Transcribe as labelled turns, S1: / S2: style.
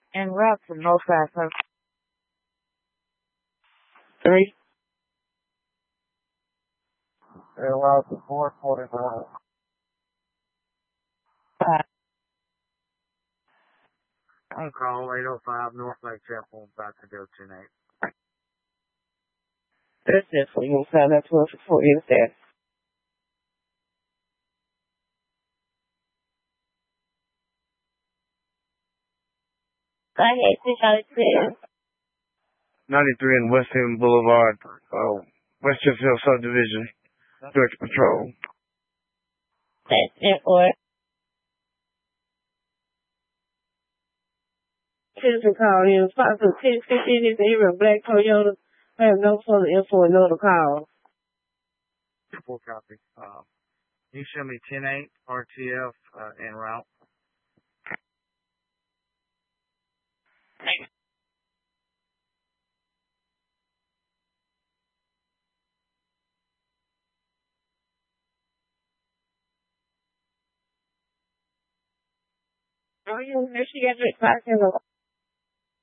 S1: En route to North Africa. 3. En route to 445. 5. On call 805 North Lake Chapel, about to go 10-8. That's it for you, sir. That's what for you there. Go ahead, push out it.
S2: 93 and West Haven Boulevard, Westchester Subdivision, Direct Patrol.
S1: That's it for it. To call you. Fox 1015 is a black Toyota. I have no further info and no call.
S2: Full copy. You show me 10-8 RTF en route.
S1: Oh, you she got it.